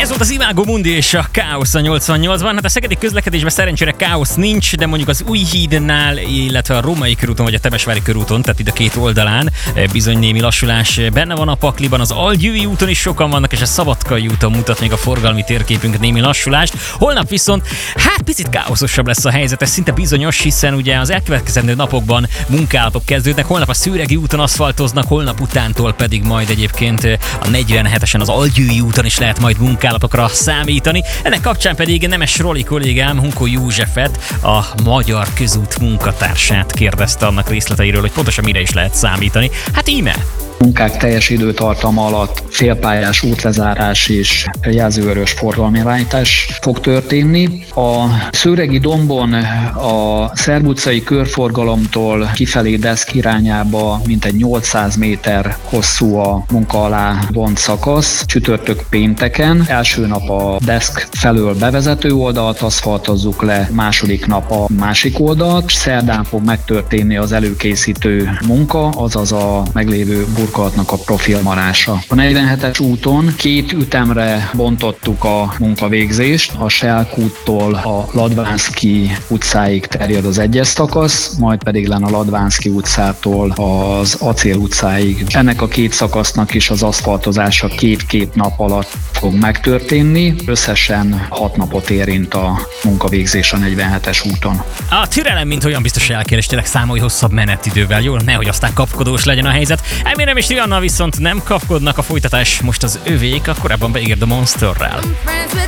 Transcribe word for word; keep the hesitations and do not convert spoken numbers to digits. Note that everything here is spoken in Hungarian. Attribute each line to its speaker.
Speaker 1: Ez volt az Imágo Mundi és a Káosz a nyolcvannyolcban. Hát a szegedi közlekedésben szerencsére káosz nincs, de mondjuk az Újhídnál, illetve a Római körúton vagy a Temesvári körúton, tehát itt a két oldalán bizony némi lassulás benne van a pakliban. Az Algyői úton is sokan vannak, és a Szabadkai úton mutat még a forgalmi térképünk némi lassulást. Holnap viszont hát picit káoszosabb lesz a helyzet, ez szinte bizonyos, hiszen ugye az elkövetkezendő napokban munkálatok kezdődnek. Holnap a Szőregi úton aszfaltoznak, holnap utántól pedig majd egyébként a negyvenhetesen az Algyői úton is lehet majd munkálatokra számítani. Ennek kapcsán pedig Nemes Roli kollégám Hunkó Józsefet, a Magyar Közút munkatársát kérdezte annak részleteiről, hogy pontosan mire is lehet számítani. Hát íme!
Speaker 2: Munkák teljes időtartama alatt félpályás útlezárás és jelzővörös forgalmirányítás fog történni. A Szőregi dombon a Szerb utcai körforgalomtól kifelé Deszk irányába mintegy nyolcszáz méter hosszú a munka alá vont szakasz. Csütörtök pénteken, első nap a Deszk felől bevezető oldalt aszfaltozzuk le, második nap a másik oldalt. Szerdán fog megtörténni az előkészítő munka, azaz a meglévő burkolatnak a profilmarása. A negyvenhetes úton két ütemre bontottuk a munkavégzést. A Selk úttól a Ladvánszky utcáig terjed az egyes szakasz, majd pedig len a Ladvánszky utcától az Acél utcáig. Ennek a két szakasznak is az aszfaltozása két-két nap alatt fog megtörténni. Összesen hat napot érint a munkavégzés a negyvenhetes úton.
Speaker 1: A türelem, mint olyan biztos elkér, és tényleg számolj hosszabb menetidővel, jól? Nehogy aztán kapkodós legyen a helyzet. Emérem és Rihanna viszont nem kapkodnak, a folytatás most az övék, akkor ebben beír The Monsterrel.